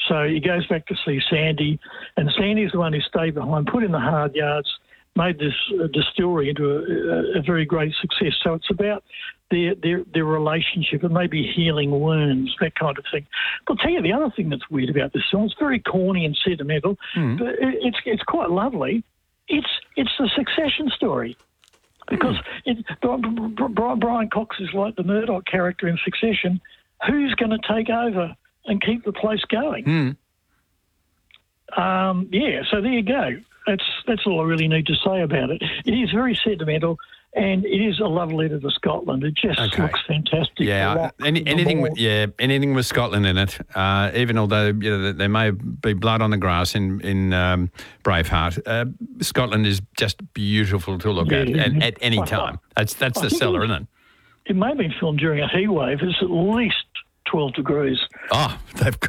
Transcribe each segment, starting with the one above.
So he goes back to see Sandy, and Sandy's the one who stayed behind, put in the hard yards, made this distillery into a very great success. So it's about their relationship and maybe healing wounds, that kind of thing. But I'll tell you the other thing that's weird about this song. It's very corny and sentimental, but it's quite lovely. It's the Succession story. Because Brian Cox is like the Murdoch character in Succession. Who's going to take over and keep the place going? So there you go. That's all I really need to say about it. It is very sentimental, and it is a love letter to Scotland. It just looks fantastic. Yeah, anything with Scotland in it. Even although there may be blood on the grass in Braveheart, Scotland is just beautiful to look at any time. That's the seller, isn't it? It may have been filmed during a heat wave. It's at least 12 degrees. Oh,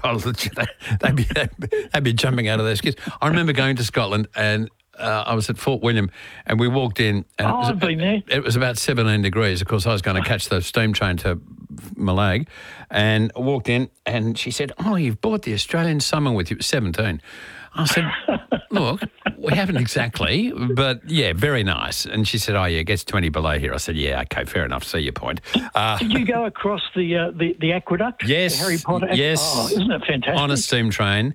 they'd be jumping out of their skins. I remember going to Scotland and I was at Fort William and we walked in. And I've been there. It was about 17 degrees. Of course, I was going to catch the steam train to Mallaig and I walked in and she said, "Oh, you've brought the Australian summer with you." It was 17. I said, "Look, we haven't exactly, but yeah, very nice." And she said, "Oh yeah, it gets 20 below here." I said, "Yeah, okay, fair enough. See your point." Did you go across the aqueduct? Yes, the Harry Potter. Yes. Oh, isn't it fantastic? On a steam train.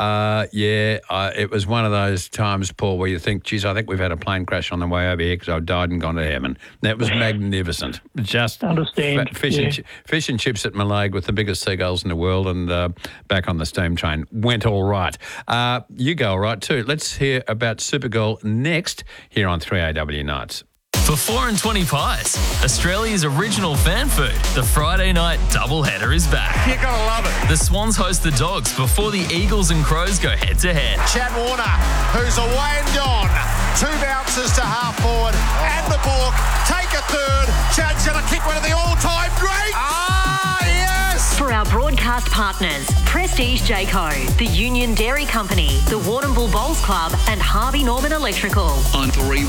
It was one of those times, Paul, where you think, "Geez, I think we've had a plane crash on the way over here because I've died and gone to heaven." That was magnificent. Just understand fish and chips at Mallaig with the biggest seagulls in the world, and back on the steam train went all right. You go all right too. Let's hear about Supergirl next here on 3AW Nights. For 4 and 20 pies, Australia's original fan food, the Friday night doubleheader is back. You're going to love it. The Swans host the Dogs before the Eagles and Crows go head-to-head. Chad Warner, who's away and gone. 2 bounces to half forward and the book. Take a third. Chad's going to kick one of the all-time greats. Yes! For our broadcast partners, Prestige Jayco, the Union Dairy Company, the Warrnambool Bowls Club and Harvey Norman Electrical. On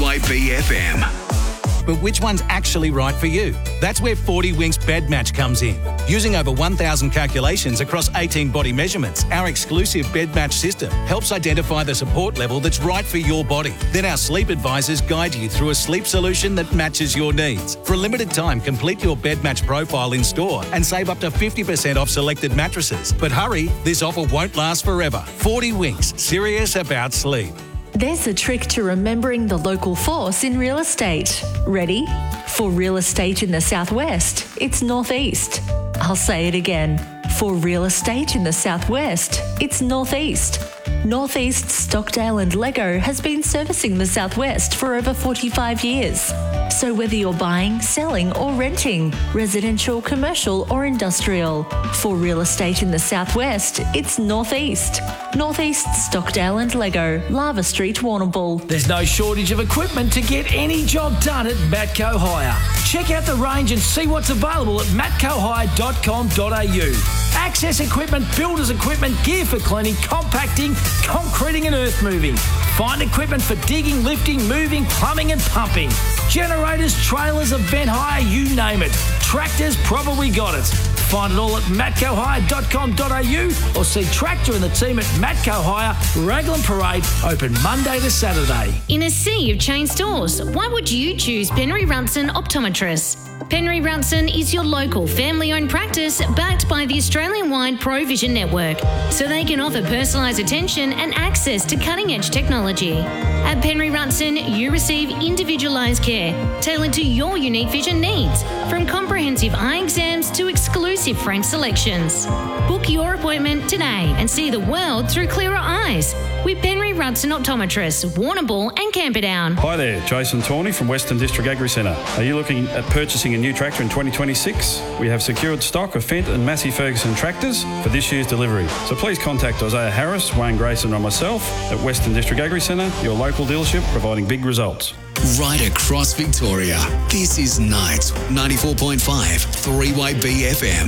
3YBFM. But which one's actually right for you? That's where 40 Winks Bed Match comes in. Using over 1,000 calculations across 18 body measurements, our exclusive Bed Match system helps identify the support level that's right for your body. Then our sleep advisors guide you through a sleep solution that matches your needs. For a limited time, complete your Bed Match profile in store and save up to 50% off selected mattresses. But hurry, this offer won't last forever. 40 Winks, serious about sleep. There's a trick to remembering the local force in real estate. Ready? For real estate in the southwest, it's northeast. I'll say it again. For real estate in the southwest, it's northeast. Northeast Stockdale and Lego has been servicing the southwest for over 45 years. So whether you're buying, selling or renting, residential, commercial or industrial, for real estate in the southwest, it's northeast. Northeast Stockdale and Lego, Lava Street, Warrnambool. There's no shortage of equipment to get any job done at Matco Hire. Check out the range and see what's available at matcohire.com.au. Access equipment, builders equipment, gear for cleaning, compacting, concreting and earth moving. Find equipment for digging, lifting, moving, plumbing and pumping. Generators, trailers, event hire, you name it. Tractors probably got it. Find it all at matcohire.com.au or see Tractor and the team at Matco Hire, Raglan Parade, open Monday to Saturday. In a sea of chain stores, why would you choose Penry Runson Optometrists? Penry Runson is your local family-owned practice backed by the Australian-wide ProVision network, so they can offer personalised attention and access to cutting-edge technology. At Penry Runson, you receive individualised care tailored to your unique vision needs, from comprehensive eye exams to exclusive French selections. Book your appointment today and see the world through clearer eyes with Penry Runson Optometrists, Warrnambool and Camperdown. Hi there, Jason Tawney from Western District Agri Centre. Are you looking at purchasing a new tractor in 2026? We have secured stock of Fendt and Massey Ferguson tractors for this year's delivery. So please contact Isaiah Harris, Wayne Grayson or myself at Western District Agri Centre, your local dealership providing big results. Right across Victoria, this is Night 94.5 3YBFM.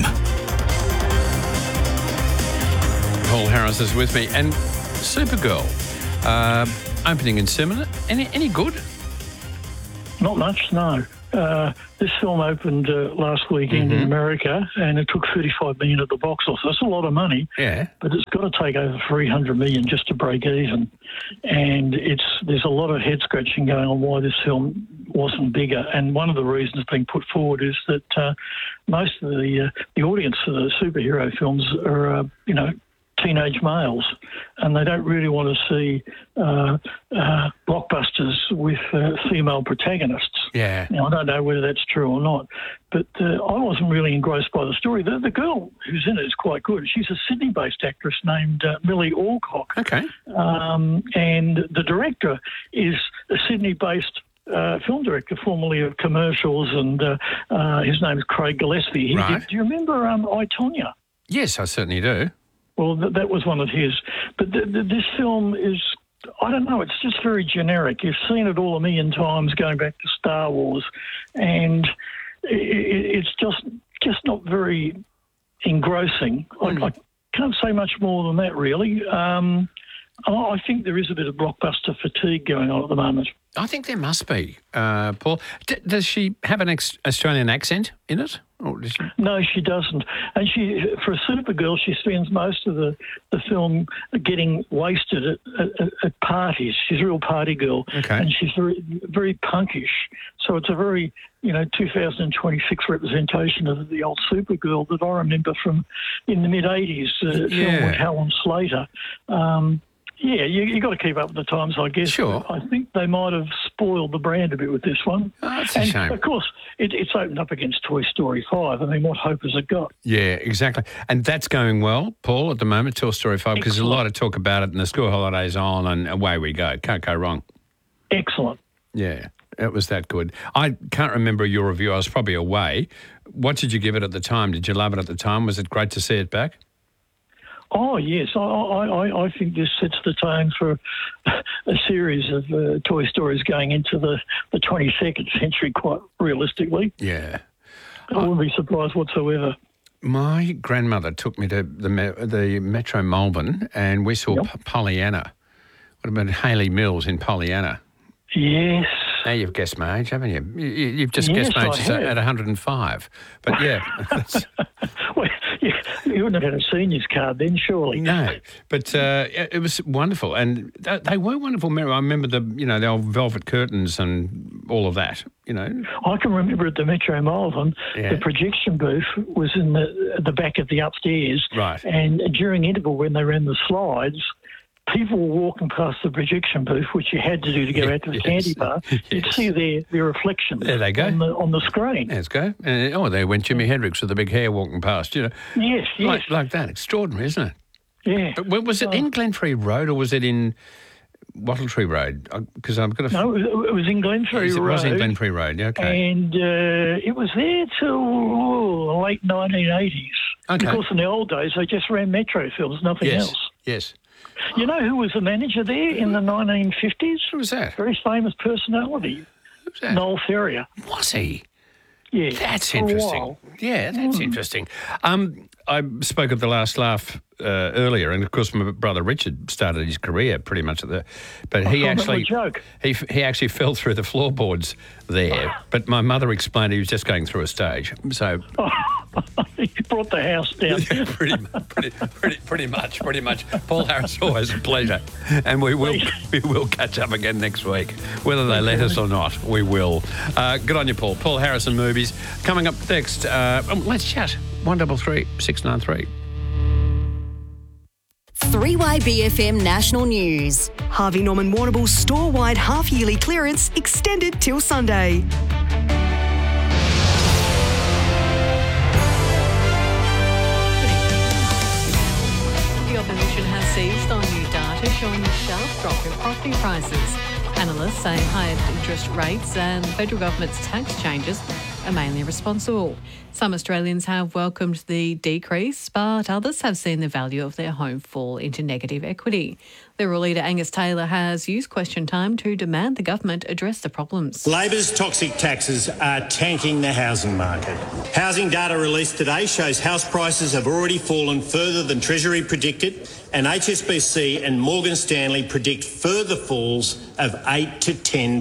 Paul Harris is with me. And Supergirl, opening in cinema, any good? Not much, no. This film opened last weekend in America, and it took $35 million at the box office. That's a lot of money. Yeah. But it's got to take over $300 million just to break even. And there's a lot of head scratching going on why this film wasn't bigger. And one of the reasons being put forward is that most of the audience for the superhero films are, teenage males, and they don't really want to see blockbusters with female protagonists. Yeah. Now, I don't know whether that's true or not, but I wasn't really engrossed by the story. The girl who's in it is quite good. She's a Sydney-based actress named Millie Alcock. Okay. And the director is a Sydney-based film director, formerly of commercials, and his name is Craig Gillespie. Right. Do you remember I, Tonya? Yes, I certainly do. Well, that was one of his. But this film is, I don't know, it's just very generic. You've seen it all a million times going back to Star Wars, and it's just not very engrossing. I can't say much more than that, really. I think there is a bit of blockbuster fatigue going on at the moment. I think there must be, Paul. Does she have an Australian accent in it? Or does she? No, she doesn't. And for a Supergirl, she spends most of the film getting wasted at parties. She's a real party girl. Okay. And she's very, very punkish. So it's a very, 2026 representation of the old Supergirl that I remember from in the mid-'80s, film with Helen Slater. Yeah, you got to keep up with the times, I guess. Sure. I think they might have spoiled the brand a bit with this one. Oh, that's a shame. Of course, it's opened up against Toy Story 5. I mean, what hope has it got? Yeah, exactly. And that's going well, Paul, at the moment, Toy Story 5, because there's a lot of talk about it and the school holidays on and away we go. Can't go wrong. Excellent. Yeah, it was that good. I can't remember your review. I was probably away. What did you give it at the time? Did you love it at the time? Was it great to see it back? Oh, yes. I think this sets the tone for a series of Toy Stories going into the 22nd century, quite realistically. Yeah. I wouldn't be surprised whatsoever. My grandmother took me to the Metro Melbourne, and we saw Pollyanna. Would have been Hayley Mills in Pollyanna. Yes. Now you've guessed my age, haven't you? You've just guessed my age at 105. But yeah. Well, you wouldn't have had a senior's card then, surely. No, but it was wonderful, and they were wonderful. I remember the old velvet curtains and all of that. I can remember at the Metro Melbourne, the projection booth was in the back of the upstairs, right? And during interval when they ran the slides, people were walking past the projection booth, which you had to do to go out to the candy bar. You'd see their reflections there they go. on the screen. Let's go. There went Jimi Hendrix with the big hair walking past, Yes. Like that. Extraordinary, isn't it? Yeah. But was it in Glentree Road or was it in Wattletree Road? Because I've got No, it was in Glentree Road. It was in Glentree Road, okay. And it was there till late 1980s. Okay. Because in the old days, they just ran Metro films, nothing else. Yes. You know who was the manager there in the 1950s? Who was that? Very famous personality. Who was that? Noel Ferrier. Was he? Yeah. That's interesting. Yeah, that's interesting. I spoke at the Last Laugh earlier, and of course my brother Richard started his career pretty much but he actually he actually fell through the floorboards there. But my mother explained he was just going through a stage. So he brought the house down. pretty much. Paul Harris, always a pleasure, and we will catch up again next week, whether they let us or not. We will. Good on you, Paul. Paul Harris and movies coming up next. Let's chat. 133 693. 3YBFM National News. Harvey Norman Warrnambool's store-wide half-yearly clearance extended till Sunday. The opposition has seized on new data showing a sharp drop in property prices. Analysts say higher interest rates and the federal government's tax changes are mainly responsible. Some Australians have welcomed the decrease, but others have seen the value of their home fall into negative equity. Liberal leader Angus Taylor has used question time to demand the government address the problems. Labor's toxic taxes are tanking the housing market. Housing data released today shows house prices have already fallen further than Treasury predicted, and HSBC and Morgan Stanley predict further falls of 8 to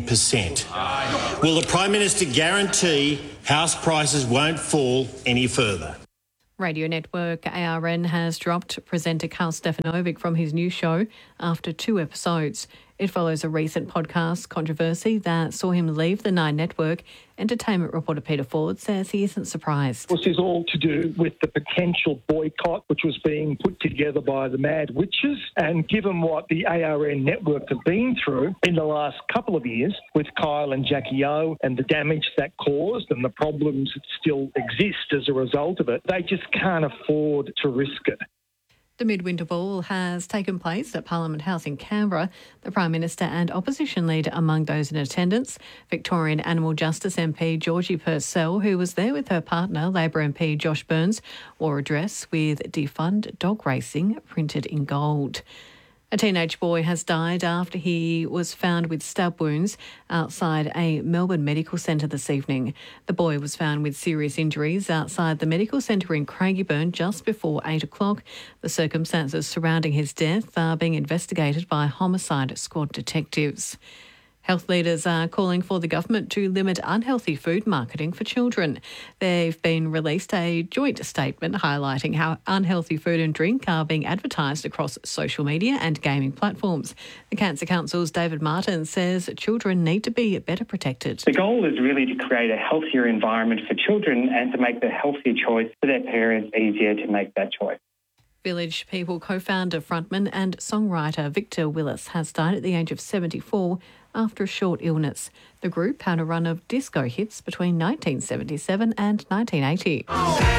10%. Will the Prime Minister guarantee house prices won't fall any further? Radio network ARN has dropped presenter Carl Stefanovic from his new show after 2 episodes. It follows a recent podcast controversy that saw him leave the Nine network. Entertainment reporter Peter Ford says he isn't surprised. This is all to do with the potential boycott which was being put together by the Mad Witches, and given what the ARN network have been through in the last couple of years with Kyle and Jackie O and the damage that caused and the problems that still exist as a result of it, they just can't afford to risk it. The Midwinter Ball has taken place at Parliament House in Canberra. The Prime Minister and Opposition Leader among those in attendance, Victorian Animal Justice MP Georgie Purcell, who was there with her partner, Labor MP Josh Burns, wore a dress with "Defund Dog Racing" printed in gold. A teenage boy has died after he was found with stab wounds outside a Melbourne medical centre this evening. The boy was found with serious injuries outside the medical centre in Craigieburn just before 8 o'clock. The circumstances surrounding his death are being investigated by homicide squad detectives. Health leaders are calling for the government to limit unhealthy food marketing for children. They've been released a joint statement highlighting how unhealthy food and drink are being advertised across social media and gaming platforms. The Cancer Council's David Martin says children need to be better protected. The goal is really to create a healthier environment for children and to make the healthier choice for their parents easier to make that choice. Village People co-founder, frontman and songwriter Victor Willis has died at the age of 74 after a short illness. The group had a run of disco hits between 1977 and 1980.